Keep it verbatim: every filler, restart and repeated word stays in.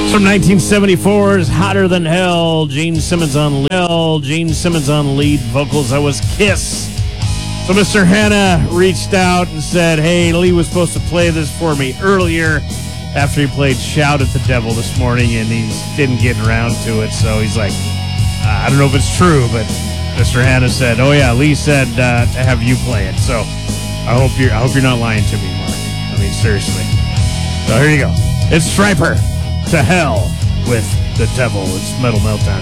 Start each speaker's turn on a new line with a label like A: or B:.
A: From nineteen seventy-four's Hotter Than Hell, Gene Simmons on lead, Gene Simmons on lead vocals. That was Kiss. So Mister Hanna reached out and said, hey, Lee was supposed to play this for me earlier after he played Shout at the Devil this morning, and he didn't get around to it. So he's like, uh, I don't know if it's true, but Mister Hanna said, oh yeah, Lee said uh, to have you play it. So I hope you're, I hope you're not lying to me, Mark. I mean, seriously. So here you go. It's Stryper. To Hell with the Devil. It's Metal Meltdown.